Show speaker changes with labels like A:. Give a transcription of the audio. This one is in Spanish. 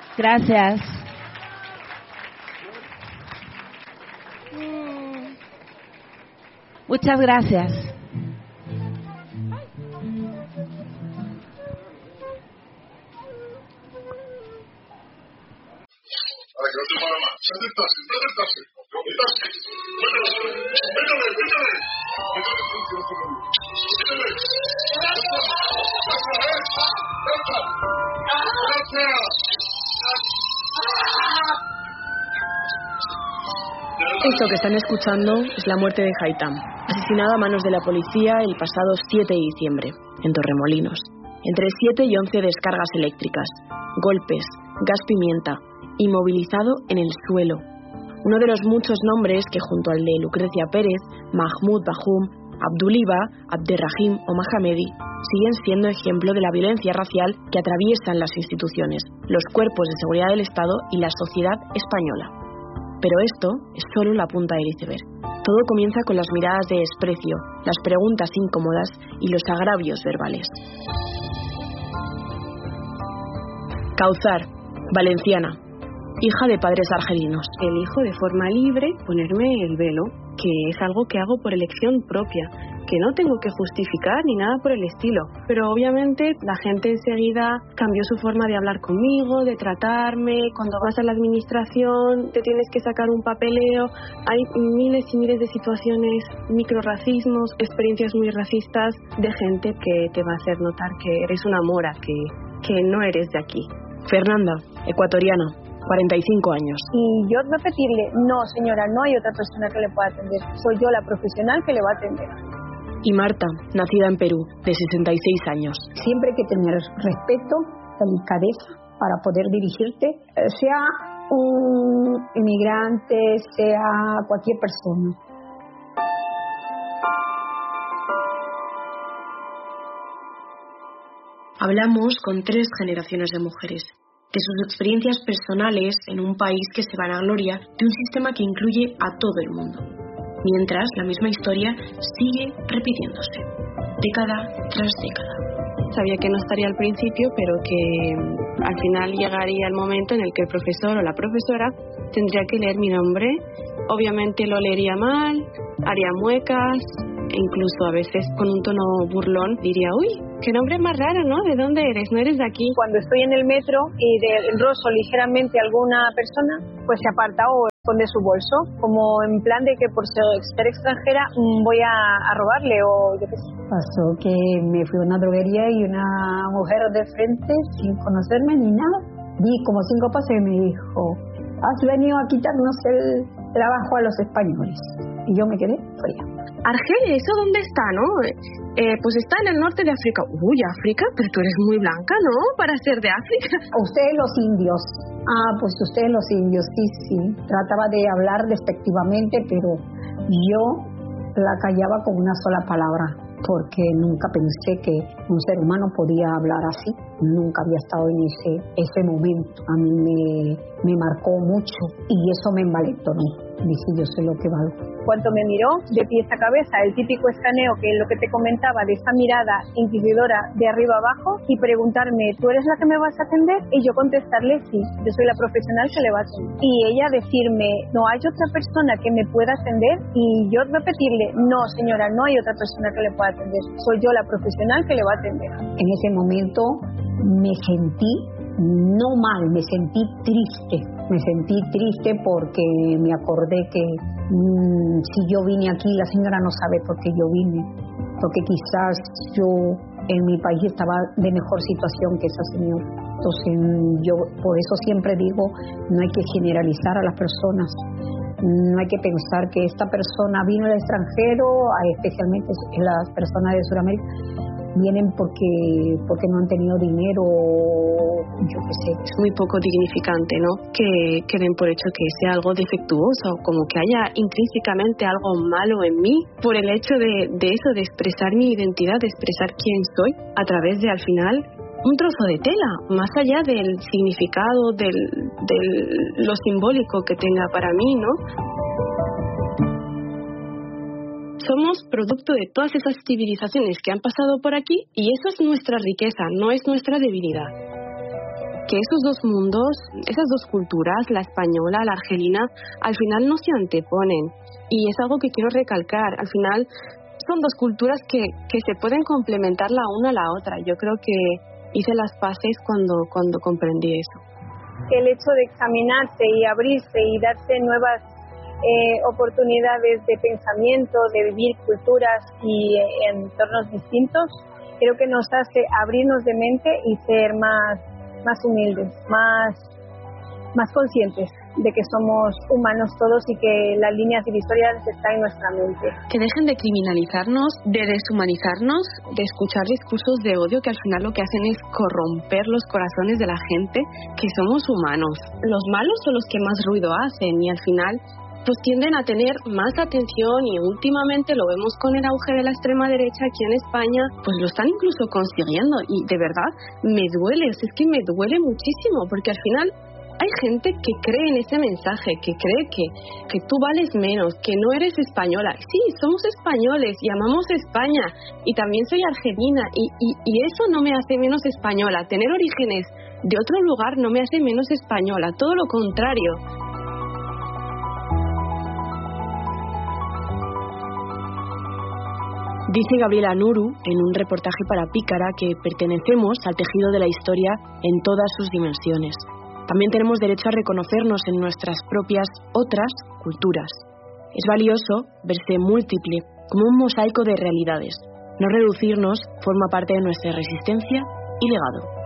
A: Gracias. Muchas gracias.
B: Esto que están escuchando es la muerte de Haitham, asesinado a manos de la policía el pasado 7 de diciembre, en Torremolinos. Entre 7 y 11 descargas eléctricas, golpes, gas pimienta, inmovilizado en el suelo. Uno de los muchos nombres que junto al de Lucrecia Pérez, Mahmoud Bahum, Abduliba, Abderrahim o Mohamedi siguen siendo ejemplo de la violencia racial que atraviesan las instituciones, los cuerpos de seguridad del Estado y la sociedad española. Pero esto es solo la punta del iceberg. Todo comienza con las miradas de desprecio, las preguntas incómodas y los agravios verbales. Kauthar, valenciana, hija de padres argelinos.
C: Elijo de forma libre ponerme el velo, que es algo que hago por elección propia, que no tengo que justificar ni nada por el estilo. Pero obviamente la gente enseguida cambió su forma de hablar conmigo, de tratarme. Cuando vas a la administración te tienes que sacar un papeleo. Hay miles y miles de situaciones, microrracismos, experiencias muy racistas de gente que te va a hacer notar que eres una mora, que no eres de aquí.
B: Fernanda, ecuatoriana, 45 años.
D: Y yo repetirle, no señora, no hay otra persona que le pueda atender. Soy yo la profesional que le va a atender.
B: Y Marta, nacida en Perú, de 66 años.
E: Siempre hay que tener respeto, delicadeza para poder dirigirte, sea un inmigrante, sea cualquier persona.
B: Hablamos con 3 generaciones de mujeres, de sus experiencias personales en un país que se vanagloria de un sistema que incluye a todo el mundo. Mientras la misma historia sigue repitiéndose, década tras década.
C: Sabía que no estaría al principio, pero que al final llegaría el momento en el que el profesor o la profesora tendría que leer mi nombre. Obviamente lo leería mal, haría muecas, e incluso a veces con un tono burlón diría, uy, qué nombre más raro, ¿no? ¿De dónde eres? ¿No eres de aquí?
D: Cuando estoy en el metro y enroso ligeramente a alguna persona, pues se aparta o esconde su bolso, como en plan de que por ser extranjera voy a robarle o yo qué sé.
E: Pasó que me fui a una droguería y una mujer de frente, sin conocerme ni nada, vi como 5 pasos y me dijo, has venido a quitarnos el trabajo a los españoles. Y yo me quedé fría.
C: Argelia, ¿eso dónde está, no? Pues está en el norte de África. Uy, África, pero tú eres muy blanca, ¿no? Para ser de África.
E: Ustedes los indios. Ah, pues ustedes los indios, sí. Trataba de hablar despectivamente, pero yo la callaba con una sola palabra, porque nunca pensé que un ser humano podía hablar así. Nunca había estado en ese momento. A mí me marcó mucho y eso me envalentonó. Dije, yo sé lo que valgo.
D: Cuando me miró de pies a cabeza, el típico escaneo, que es lo que te comentaba, de esa mirada inquisidora de arriba abajo, y preguntarme, ¿tú eres la que me vas a atender? Y yo contestarle, sí, yo soy la profesional que le va a atender. Y ella decirme, no hay otra persona que me pueda atender, y yo repetirle, no señora, no hay otra persona que le pueda atender, soy yo la profesional que le va a atender.
E: En ese momento me sentí no mal, me sentí triste porque me acordé que si yo vine aquí, la señora no sabe por qué yo vine, porque quizás yo en mi país estaba de mejor situación que esa señora. Entonces yo por eso siempre digo, no hay que generalizar a las personas, no hay que pensar que esta persona vino del extranjero, especialmente las personas de Sudamérica, vienen porque no han tenido dinero, yo qué sé.
C: Es muy poco dignificante, ¿no? Que den por hecho que sea algo defectuoso, como que haya intrínsecamente algo malo en mí, por el hecho de eso, de expresar mi identidad, de expresar quién soy, a través de, al final, un trozo de tela, más allá del significado, de lo simbólico que tenga para mí, ¿no? Somos producto de todas esas civilizaciones que han pasado por aquí y eso es nuestra riqueza, no es nuestra debilidad. que esos dos mundos, esas dos culturas, la española, la argelina, al final no se anteponen. Y es algo que quiero recalcar. Al final son dos culturas que se pueden complementar la una a la otra. Yo creo que hice las paces cuando comprendí eso.
D: El hecho de examinarse y abrirse y darse nuevas oportunidades de pensamiento, de vivir culturas y entornos distintos, creo que nos hace abrirnos de mente y ser más humildes, más conscientes de que somos humanos todos y que las líneas divisorias están en nuestra mente.
C: Que dejen de criminalizarnos, de deshumanizarnos, de escuchar discursos de odio que al final lo que hacen es corromper los corazones de la gente, que somos humanos. Los malos son los que más ruido hacen y al final pues tienden a tener más atención, y últimamente lo vemos con el auge de la extrema derecha aquí en España, pues lo están incluso consiguiendo, y de verdad me duele, es que me duele muchísimo, porque al final hay gente que cree en ese mensaje, que cree que tú vales menos, que no eres española. Sí, somos españoles y amamos España, y también soy argelina, y eso no me hace menos española. Tener orígenes de otro lugar no me hace menos española, todo lo contrario.
B: Dice Gabriela Nuru, en un reportaje para Pícara, que pertenecemos al tejido de la historia en todas sus dimensiones. También tenemos derecho a reconocernos en nuestras propias otras culturas. Es valioso verse múltiple, como un mosaico de realidades. No reducirnos forma parte de nuestra resistencia y legado.